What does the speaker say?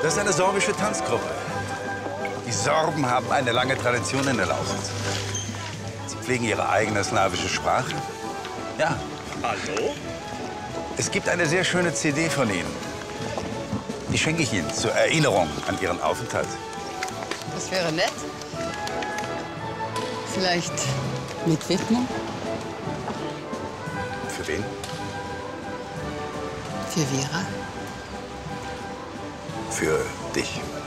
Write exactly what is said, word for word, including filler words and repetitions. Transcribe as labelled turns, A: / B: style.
A: Das ist eine sorbische Tanzgruppe. Die Sorben haben eine lange Tradition in der Lausitz. Sie pflegen ihre eigene slawische Sprache. Ja.
B: Hallo?
A: Es gibt eine sehr schöne C D von Ihnen. Die schenke ich Ihnen zur Erinnerung an Ihren Aufenthalt.
C: Das wäre nett. Vielleicht mit Widmung?
A: Für wen?
C: Für Vera?
A: Für dich.